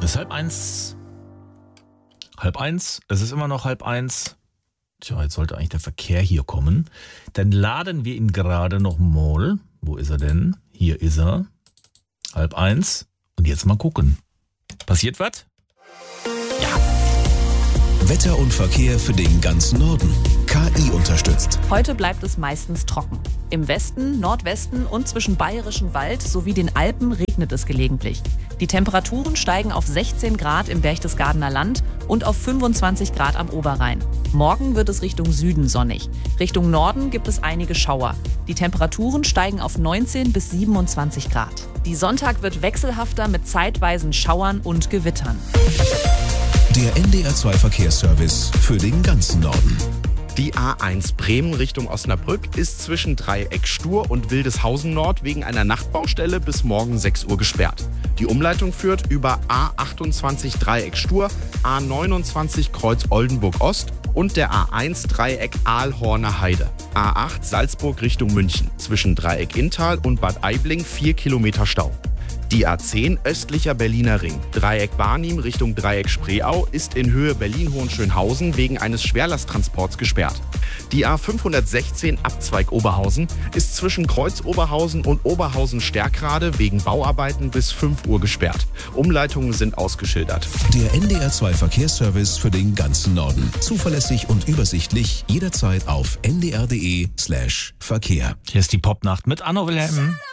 Es ist 12:30. 12:30. Es ist immer noch 12:30. Tja, jetzt sollte eigentlich der Verkehr hier kommen. Dann laden wir ihn gerade noch mal. Wo ist er denn? Hier ist er. 12:30. Und jetzt mal gucken. Passiert was? Wetter und Verkehr für den ganzen Norden. KI unterstützt. Heute bleibt es meistens trocken. Im Westen, Nordwesten und zwischen Bayerischen Wald sowie den Alpen regnet es gelegentlich. Die Temperaturen steigen auf 16 Grad im Berchtesgadener Land und auf 25 Grad am Oberrhein. Morgen wird es Richtung Süden sonnig. Richtung Norden gibt es einige Schauer. Die Temperaturen steigen auf 19 bis 27 Grad. Die Sonntag wird wechselhafter mit zeitweisen Schauern und Gewittern. Der NDR2 Verkehrsservice für den ganzen Norden. Die A1 Bremen Richtung Osnabrück ist zwischen Dreieck Stur und Wildeshausen Nord wegen einer Nachtbaustelle bis morgen 6 Uhr gesperrt. Die Umleitung führt über A28 Dreieck Stur, A29 Kreuz Oldenburg Ost und der A1 Dreieck Aalhorner Heide. A8 Salzburg Richtung München zwischen Dreieck Inntal und Bad Aibling 4 Kilometer Stau. Die A10 östlicher Berliner Ring, Dreieck Barnim Richtung Dreieck Spreeau, ist in Höhe Berlin-Hohenschönhausen wegen eines Schwerlasttransports gesperrt. Die A516 Abzweig Oberhausen ist zwischen Kreuz Oberhausen und Oberhausen-Stärkrade wegen Bauarbeiten bis 5 Uhr gesperrt. Umleitungen sind ausgeschildert. Der NDR2 Verkehrsservice für den ganzen Norden. Zuverlässig und übersichtlich jederzeit auf ndr.de/Verkehr. Hier ist die Popnacht mit Anno Wilhelm.